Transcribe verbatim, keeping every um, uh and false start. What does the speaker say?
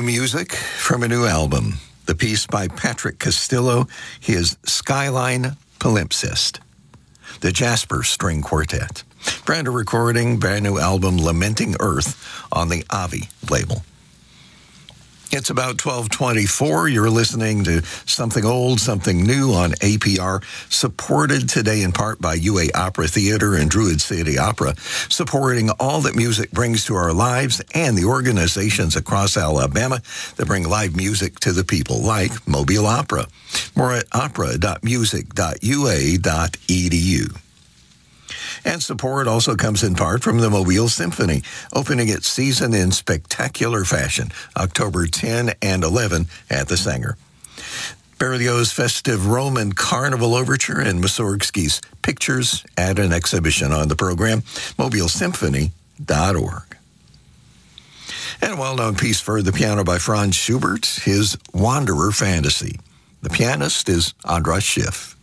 New music from a new album. The piece by Patrick Castillo, his Skyline Palimpsest. The Jasper String Quartet. Brand new recording, brand new album, Lamenting Earth, on the Avi label. It's about twelve twenty-four. You're listening to Something Old, Something New on A P R, supported today in part by U A Opera Theater and Druid City Opera, supporting all that music brings to our lives and the organizations across Alabama that bring live music to the people, like Mobile Opera. More at opera dot music dot u a dot e d u. And support also comes in part from the Mobile Symphony, opening its season in spectacular fashion, October tenth and eleventh at the Sanger. Berlioz' festive Roman Carnival Overture and Mussorgsky's Pictures at an exhibition on the program, mobile symphony dot org. And a well-known piece for the piano by Franz Schubert, his Wanderer Fantasy. The pianist is Andras Schiff.